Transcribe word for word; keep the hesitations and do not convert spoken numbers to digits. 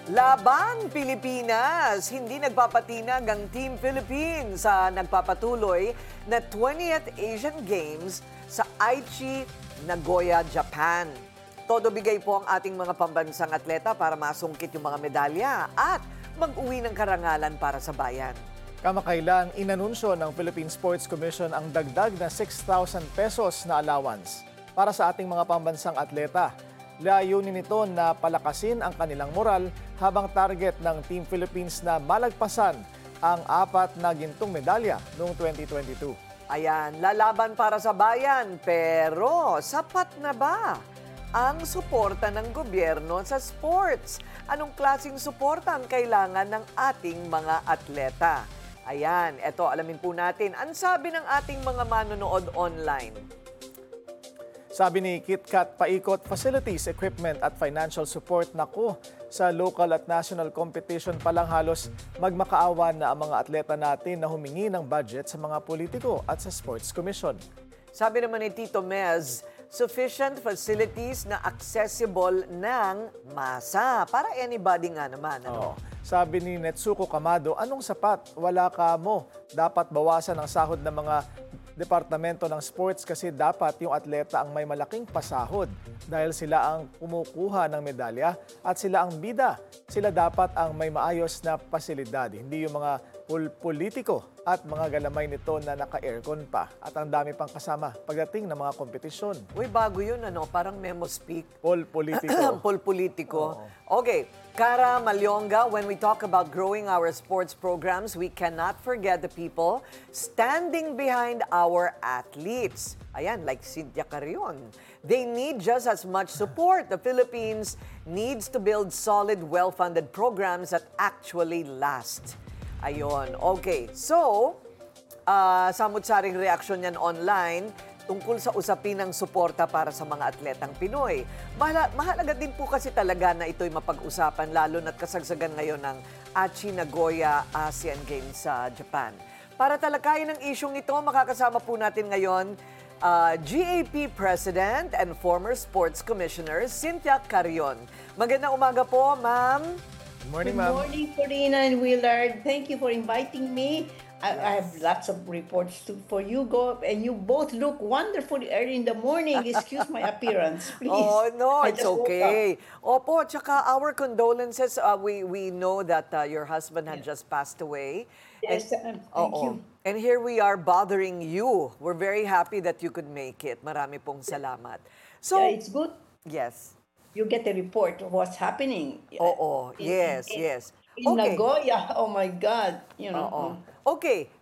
Laban Pilipinas! Hindi nagpapatinag ang Team Philippines sa nagpapatuloy na twentieth Asian Games sa Aichi, Nagoya, Japan. Todo bigay po ang ating mga pambansang atleta para masungkit yung mga medalya at mag-uwi ng karangalan para sa bayan. Kamakailan, inanunsyo ng Philippine Sports Commission ang dagdag na six thousand pesos na allowance para sa ating mga pambansang atleta. Layunin nito na palakasin ang kanilang moral habang target ng Team Philippines na malagpasan ang apat na gintong medalya noong twenty twenty-two. Ayan, lalaban para sa bayan, pero sapat na ba ang suporta ng gobyerno sa sports? Anong klaseng suporta ang kailangan ng ating mga atleta? Ayan, eto alamin po natin. Ang sabi ng ating mga manonood online. Sabi ni KitKat, paikot, facilities, equipment at financial support, naku, sa local at national competition pa lang halos magmakaawan na ang mga atleta natin na humingi ng budget sa mga politiko at sa Sports Commission. Sabi naman ni Tito Mez, sufficient facilities na accessible ng masa. Para anybody nga naman. Ano? Oo. Sabi ni Netsuko Kamado, anong sapat? Wala ka mo. Dapat bawasan ang sahod ng mga departamento ng sports kasi dapat yung atleta ang may malaking pasahod dahil sila ang kumukuha ng medalya at sila ang bida. Sila dapat ang may maayos na pasilidad, hindi yung mga pol- politiko at mga galamay nito na naka-aircon pa at ang dami pang kasama pagdating ng mga kompetisyon. Uy, bago yun, ano? Parang memo speak. Pol politiko. Pol politiko. Okay, Cara Malyonga, when we talk about growing our sports programs, we cannot forget the people standing behind our athletes. Ayan, like Cynthia Carrion. They need just as much support. The Philippines needs to build solid, well-funded programs that actually last. Ayon. Okay, so, uh, samut-saring reaksyon yan online tungkol sa usapin ng suporta para sa mga atletang Pinoy. Mahala, mahalaga din po kasi talaga na ito'y mapag-usapan, lalo na't kasagsagan ngayon ng Aichi Nagoya Asian Games sa Japan. Para talakayin ang isyong ito, makakasama po natin ngayon uh, G A P President and former Sports Commissioner Cynthia Carrion. Magandang umaga po, ma'am. Good morning, Good ma'am. morning, Corina and Willard. Thank you for inviting me. I, I have lots of reports to, for you, go, and you both look wonderful early in the morning. Excuse my appearance, please. Oh, no, I it's just woke okay. up. Opo, tsaka our condolences. Uh, we, we know that uh, your husband had just passed away. Yes, And- um, thank Oo. you. And here we are bothering you. We're very happy that you could make it. Marami pong salamat. So, Yeah, it's good yes. you get a report of what's happening. Oo, In- yes, in- yes. In Okay. Nagoya, oh my God, you know. Oo. Okay,